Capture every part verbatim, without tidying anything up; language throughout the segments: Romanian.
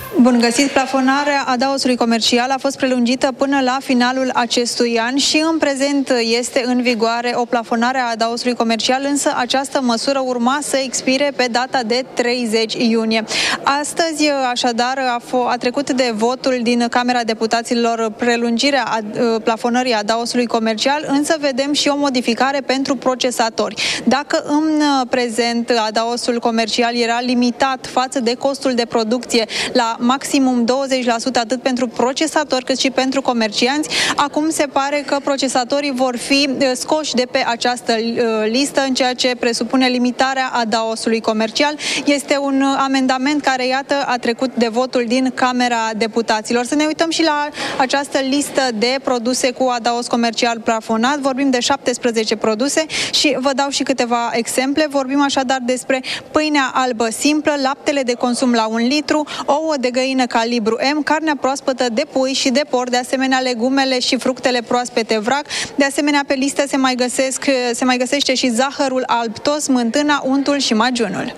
Bun găsit! Plafonarea adaosului comercial a fost prelungită până la finalul acestui an și în prezent este în vigoare o plafonare a adaosului comercial, însă această măsură urma să expire pe data de treizeci iunie. Astăzi, așadar, a, a trecut de votul din Camera Deputaților prelungirea a, plafonării adaosului comercial, însă vedem și o modificare pentru procesatori. Dacă în prezent adaosul comercial era limitat față de costul de producție la maximum douăzeci la sută atât pentru procesatori cât și pentru comercianți, acum se pare că procesatorii vor fi scoși de pe această listă, în ceea ce presupune limitarea adaosului comercial. Este un amendament care, iată, a trecut de votul din Camera Deputaților. Să ne uităm și la această listă de produse cu adaos comercial plafonat. Vorbim de șaptesprezece produse și vă dau și câteva exemple. Vorbim așadar despre pâinea albă simplă, laptele de consum la un litru, ouă de găină calibru M, carnea proaspătă de pui și de porc, de asemenea legumele și fructele proaspete vrac. De asemenea, pe listă se mai găsesc, se mai găsește și zahărul alb tos, smântâna, untul și magiunul.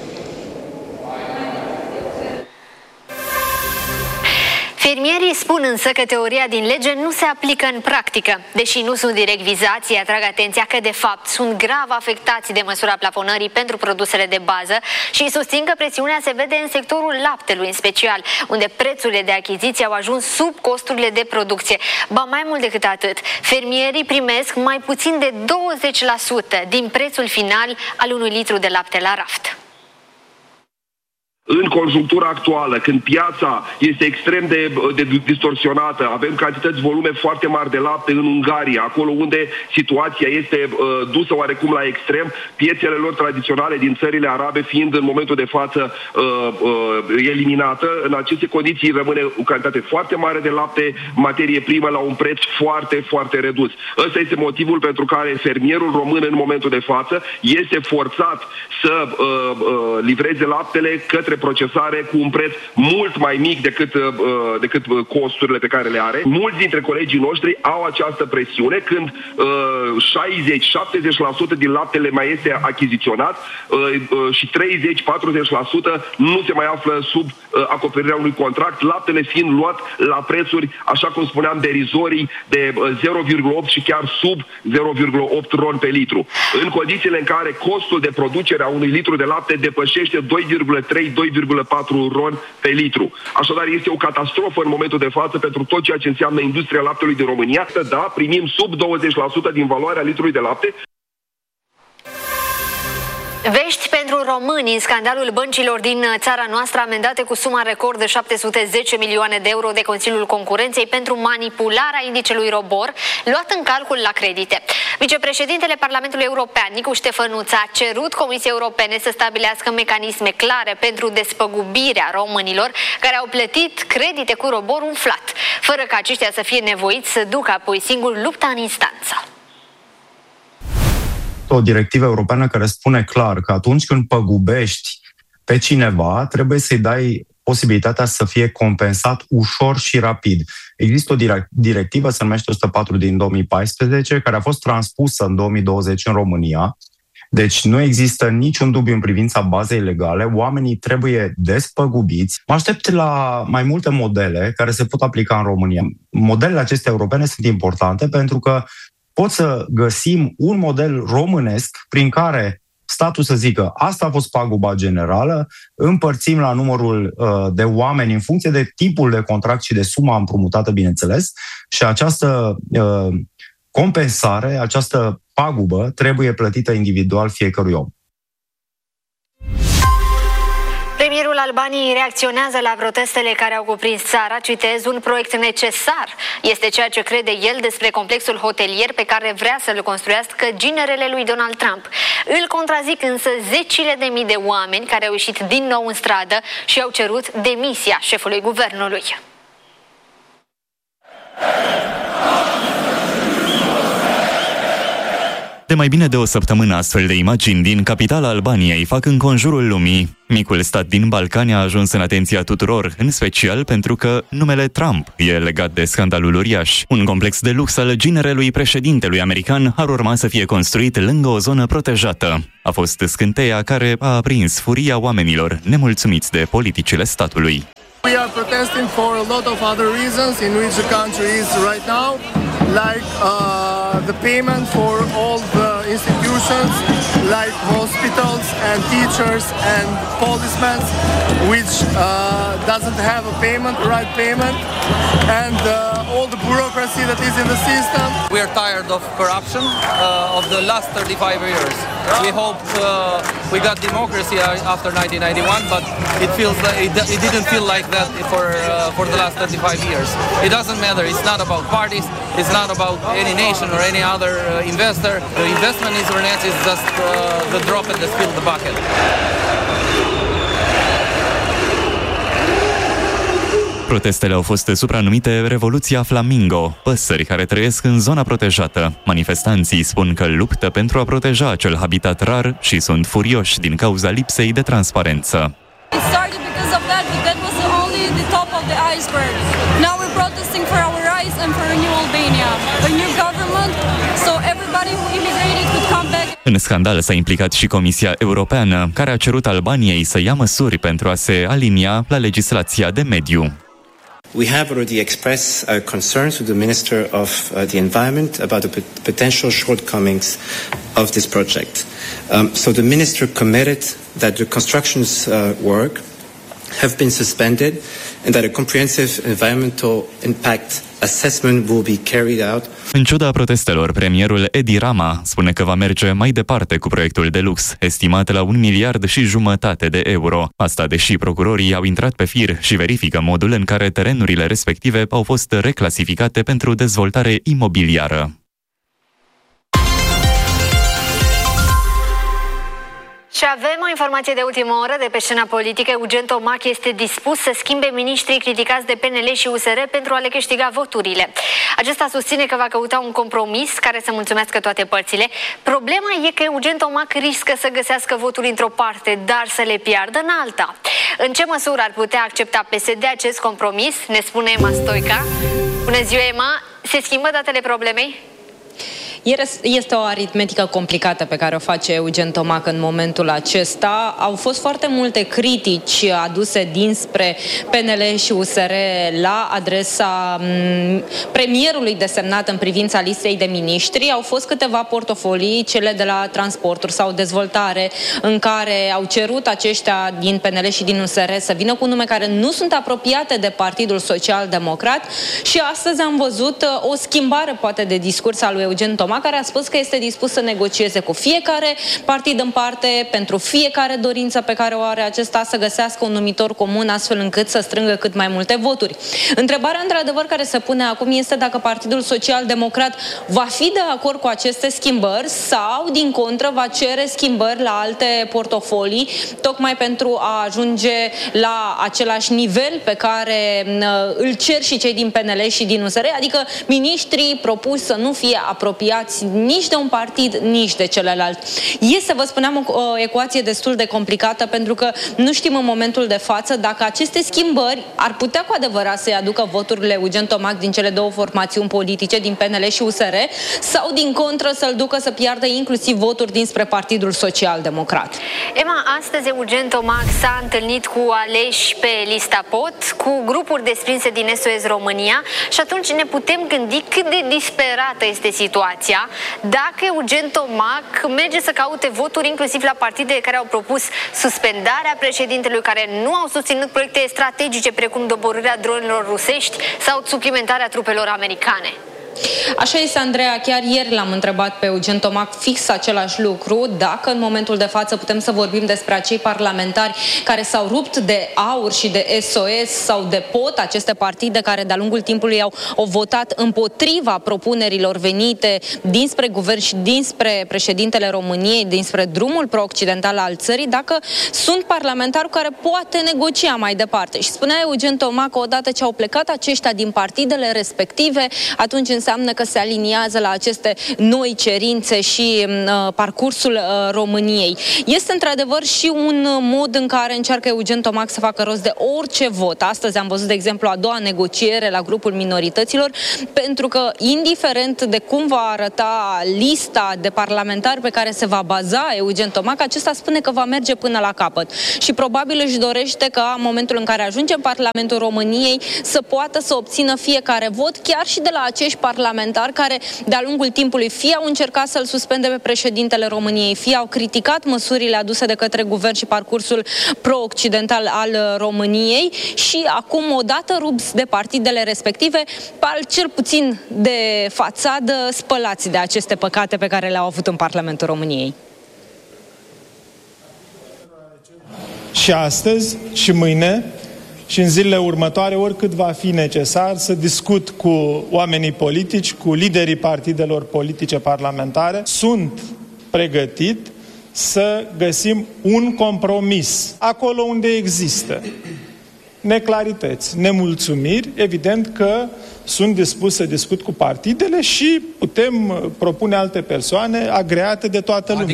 Fermierii spun însă că teoria din lege nu se aplică în practică. Deși nu sunt direct vizați, ei atrag atenția că de fapt sunt grav afectați de măsura plafonării pentru produsele de bază și susțin că presiunea se vede în sectorul laptelui în special, unde prețurile de achiziție au ajuns sub costurile de producție. Ba mai mult decât atât, fermierii primesc mai puțin de douăzeci la sută din prețul final al unui litru de lapte la raft. În conjunctura actuală, când piața este extrem de, de distorsionată, avem cantități, volume foarte mari de lapte în Ungaria, acolo unde situația este uh, dusă oarecum la extrem, piețele lor tradiționale din țările arabe fiind în momentul de față uh, uh, eliminată. În aceste condiții rămâne o cantitate foarte mare de lapte, materie primă la un preț foarte, foarte redus. Ăsta este motivul pentru care fermierul român în momentul de față este forțat să uh, uh, livreze laptele către procesare cu un preț mult mai mic decât, uh, decât costurile pe care le are. Mulți dintre colegii noștri au această presiune când uh, șaizeci șaptezeci la sută din laptele mai este achiziționat uh, uh, și treizeci patruzeci la sută nu se mai află sub uh, acoperirea unui contract, laptele fiind luat la prețuri, așa cum spuneam, derizorii de uh, zero virgulă opt și chiar sub zero virgulă opt ron pe litru. În condițiile în care costul de producere a unui litru de lapte depășește doi virgulă trei doi virgulă patru ron pe litru. Așadar, este o catastrofă în momentul de față pentru tot ceea ce înseamnă industria laptelui din România. Da, primim sub douăzeci la sută din valoarea litrului de lapte. Vești pentru români în scandalul băncilor din țara noastră amendate cu suma record de șapte sute zece milioane de euro de Consiliul Concurenței pentru manipularea indicelui ROBOR luat în calcul la credite. Vicepreședintele Parlamentului European, Nicu Ștefănuț, a cerut Comisiei Europene să stabilească mecanisme clare pentru despăgubirea românilor care au plătit credite cu ROBOR umflat, fără ca aceștia să fie nevoiți să ducă apoi singur lupta în instanță. O directivă europeană care spune clar că atunci când păgubești pe cineva, trebuie să-i dai posibilitatea să fie compensat ușor și rapid. Există o directivă, se numește o sută patru din două mii paisprezece, care a fost transpusă în două mii douăzeci în România. Deci nu există niciun dubiu în privința bazei legale, oamenii trebuie despăgubiți. Mă aștept la mai multe modele care se pot aplica în România. Modelele acestea europene sunt importante pentru că pot să găsim un model românesc prin care statul să zică asta a fost paguba generală, împărțim la numărul uh, de oameni în funcție de tipul de contract și de suma împrumutată, bineînțeles, și această uh, compensare, această pagubă trebuie plătită individual fiecărui om. Premierul Albaniei reacționează la protestele care au cuprins țara, citez, un proiect necesar. Este ceea ce crede el despre complexul hotelier pe care vrea să-l construiască ginerele lui Donald Trump. Îl contrazic însă zecile de mii de oameni care au ieșit din nou în stradă și au cerut demisia șefului guvernului. De mai bine de o săptămână, astfel de imagini din capitala Albaniei fac înconjurul lumii. Micul stat din Balcani a ajuns în atenția tuturor, în special pentru că numele Trump e legat de scandalul uriaș. Un complex de lux al ginerelui președintelui american ar urma să fie construit lângă o zonă protejată. A fost scânteia care a aprins furia oamenilor nemulțumiți de politicile statului. We are protesting for a lot of other reasons in which the country is right now, like uh, the payment for all the institutions, like hospitals and teachers and policemen, which uh, doesn't have a payment, right payment, and uh, all the bureaucracy that is in the system. We are tired of corruption uh, of the last thirty-five years. We hoped uh, we got democracy after nineteen ninety-one, but it feels like it, it didn't feel like that for uh, for the last thirty-five years. It doesn't matter. It's not about parties. It's not about any nation or any other uh, investor. The investment in Izvorneț is just uh, the drop in the spill the bucket. Protestele au fost supranumite Revoluția Flamingo, păsări care trăiesc în zona protejată. Manifestanții spun că luptă pentru a proteja acel habitat rar și sunt furioși din cauza lipsei de transparență. It started because of that, but that was only the top of the iceberg. Now we're protesting for our rights and for a new Albania, a new government, so everybody who immigrated could come back. În scandal s-a implicat și Comisia Europeană, care a cerut Albaniei să ia măsuri pentru a se alinia la legislația de mediu. We have already expressed our concerns to the Minister of uh, the Environment about the pot- potential shortcomings of this project. Um, so the Minister committed that the construction's uh, work have been suspended and that a comprehensive environmental impact assessment will be carried out. În ciuda protestelor, premierul Edi Rama spune că va merge mai departe cu proiectul de lux, estimat la un miliard și jumătate de euro. Asta deși procurorii au intrat pe fir și verifică modul în care terenurile respective au fost reclasificate pentru dezvoltare imobiliară. Și avem o informație de ultimă oră de pe scena politică. Eugen Tomac este dispus să schimbe miniștrii criticați de P N L și U S R pentru a le câștiga voturile. Acesta susține că va căuta un compromis care să mulțumească toate părțile. Problema e că Eugen Tomac riscă să găsească voturi într-o parte, dar să le piardă în alta. În ce măsură ar putea accepta P S D acest compromis? Ne spune Ema Stoica. Bună ziua, Ema! Se schimbă datele problemei? Este o aritmetică complicată pe care o face Eugen Tomac în momentul acesta. Au fost foarte multe critici aduse dinspre P N L și U S R la adresa premierului desemnat în privința listei de miniștri. Au fost câteva portofolii, cele de la transporturi sau dezvoltare, în care au cerut aceștia din P N L și din U S R să vină cu nume care nu sunt apropiate de Partidul Social Democrat și astăzi am văzut o schimbare poate de discurs al lui Eugen Tomac, care a spus că este dispus să negocieze cu fiecare partid în parte, pentru fiecare dorință pe care o are acesta, să găsească un numitor comun astfel încât să strângă cât mai multe voturi. Întrebarea, într-adevăr, care se pune acum este dacă Partidul Social Democrat va fi de acord cu aceste schimbări sau, din contră, va cere schimbări la alte portofolii, tocmai pentru a ajunge la același nivel pe care îl cer și cei din P N L și din U S R, adică miniștrii propuși să nu fie apropiați nici de un partid, nici de celălalt. Este, vă spuneam, o, o ecuație destul de complicată, pentru că nu știm în momentul de față dacă aceste schimbări ar putea cu adevărat să-i aducă voturile Eugen Tomac din cele două formațiuni politice, din P N L și U S R, sau din contră să-l ducă să piardă inclusiv voturi dinspre Partidul Social Democrat. Ema, astăzi Eugen Tomac s-a întâlnit cu aleși pe lista P O T, cu grupuri desprinse din S O S România, și atunci ne putem gândi cât de disperată este situația dacă Eugen Tomac merge să caute voturi inclusiv la partide care au propus suspendarea președintelui, care nu au susținut proiecte strategice precum doborârea dronelor rusești sau suplimentarea trupelor americane. Așa este, Andreea, chiar ieri l-am întrebat pe Eugen Tomac fix același lucru, dacă în momentul de față putem să vorbim despre acei parlamentari care s-au rupt de AUR și de S O S sau de P O T, aceste partide care de-a lungul timpului au, au votat împotriva propunerilor venite dinspre guvern și dinspre președintele României, dinspre drumul pro-occidental al țării, dacă sunt parlamentari care poate negocia mai departe. Și spunea Eugen Tomac că odată ce au plecat aceștia din partidele respective, atunci în înseamnă că se aliniază la aceste noi cerințe și uh, parcursul uh, României. Este într-adevăr și un mod în care încearcă Eugen Tomac să facă rost de orice vot. Astăzi am văzut, de exemplu, a doua negociere la grupul minorităților, pentru că, indiferent de cum va arăta lista de parlamentari pe care se va baza Eugen Tomac, acesta spune că va merge până la capăt. Și probabil își dorește ca, în momentul în care ajunge în Parlamentul României, să poată să obțină fiecare vot, chiar și de la acești parlamentari care, de-a lungul timpului, fie au încercat să-l suspende pe președintele României, fie au criticat măsurile aduse de către guvern și parcursul pro-occidental al României și acum, odată rupți de partidele respective, par cel puțin de fațadă spălați de aceste păcate pe care le-au avut în Parlamentul României. Și astăzi, și mâine, și în zilele următoare, oricât va fi necesar, să discut cu oamenii politici, cu liderii partidelor politice parlamentare. Sunt pregătit să găsim un compromis acolo unde există neclarități, nemulțumiri. Evident că sunt dispus să discut cu partidele și putem propune alte persoane agreate de toată lumea.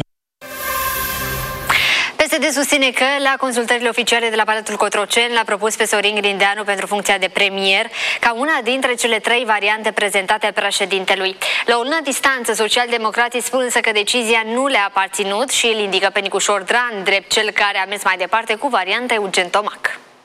P S D susține că la consultările oficiale de la Palatul Cotroceni l-a propus pe Sorin Grindeanu pentru funcția de premier ca una dintre cele trei variante prezentate președintelui. La o lună distanță, socialdemocrații spun însă că decizia nu le-a aparținut și îl indică pe Nicușor Dan drept cel care a mers mai departe cu varianta Eugen Tomac.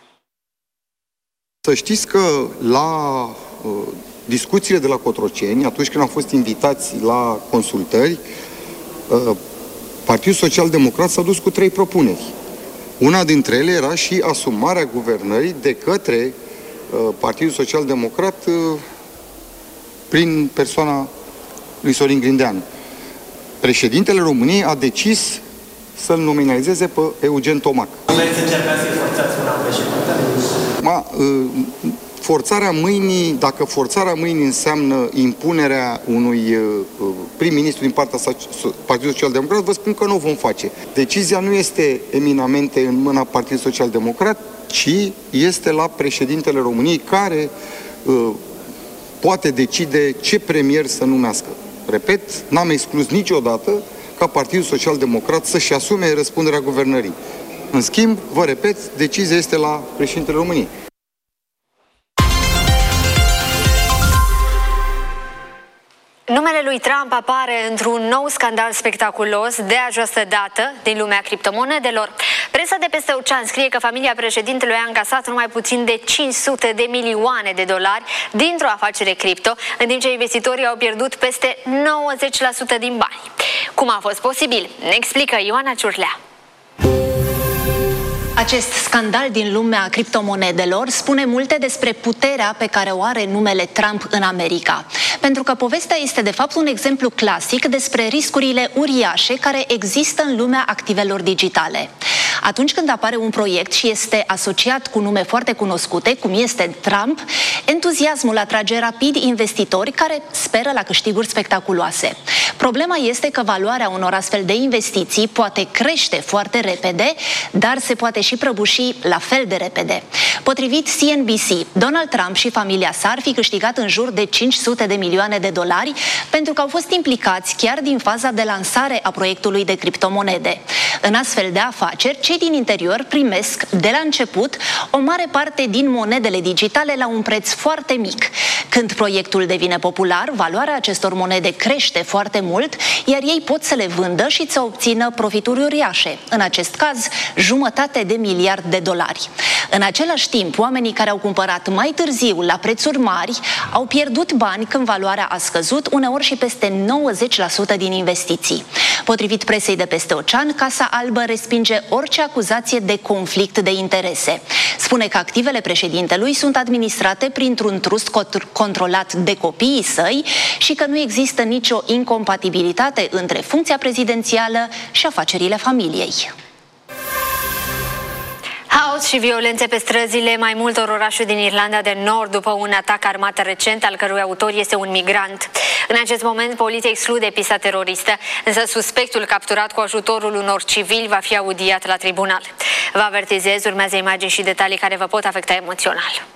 Să știți că la uh, discuțiile de la Cotroceni, atunci când am fost invitați la consultări, uh, Partidul Social-Democrat s-a dus cu trei propuneri. Una dintre ele era și asumarea guvernării de către uh, Partidul Social-Democrat uh, prin persoana lui Sorin Grindeanu. Președintele României a decis să-l nominalizeze pe Eugen Tomac. Vreți încercați să-i forțați una președinte? Ma, uh, forțarea mâinii, dacă forțarea mâinii înseamnă impunerea unui uh, prim-ministru din partea Partidului Social-Democrat, vă spun că nu o vom face. Decizia nu este eminamente în mâna Partidului Social-Democrat, ci este la președintele României, care uh, poate decide ce premier să numească. Repet, n-am exclus niciodată ca Partidul Social-Democrat să-și asume răspunderea guvernării. În schimb, vă repet, decizia este la președintele României. Numele lui Trump apare într-un nou scandal spectaculos de această dată din lumea criptomonedelor. Presa de peste ocean scrie că familia președintelui a încasat numai puțin de cinci sute de milioane de dolari dintr-o afacere cripto, în timp ce investitorii au pierdut peste nouăzeci la sută din bani. Cum a fost posibil? Ne explică Ioana Ciurlea. Acest scandal din lumea criptomonedelor spune multe despre puterea pe care o are numele Trump în America. Pentru că povestea este de fapt un exemplu clasic despre riscurile uriașe care există în lumea activelor digitale. Atunci când apare un proiect și este asociat cu nume foarte cunoscute, cum este Trump, entuziasmul atrage rapid investitori care speră la câștiguri spectaculoase. Problema este că valoarea unor astfel de investiții poate crește foarte repede, dar se poate și prăbuși la fel de repede. Potrivit C N B C, Donald Trump și familia sa ar fi câștigat în jur de cinci sute de milioane de dolari pentru că au fost implicați chiar din faza de lansare a proiectului de criptomonede. În astfel de afaceri, cei din interior primesc de la început o mare parte din monedele digitale la un preț foarte mic. Când proiectul devine popular, valoarea acestor monede crește foarte mult, iar ei pot să le vândă și să obțină profituri uriașe, în acest caz jumătate de miliard de dolari. În același timp, oamenii care au cumpărat mai târziu la prețuri mari au pierdut bani când valoarea a scăzut, uneori și peste nouăzeci la sută din investiții. Potrivit presei de peste ocean, Casa Albă respinge orice acuzație de conflict de interese. Spune că activele președintelui sunt administrate printr-un trust controlat de copiii săi și că nu există nicio incompatibilitate între funcția prezidențială și afacerile familiei. Haos și violențe pe străzile mai multor orașe din Irlanda de Nord după un atac armat recent, al cărui autor este un migrant. În acest moment, poliția exclude pista teroristă, însă suspectul capturat cu ajutorul unor civili va fi audiat la tribunal. Vă avertizez, urmează imagini și detalii care vă pot afecta emoțional.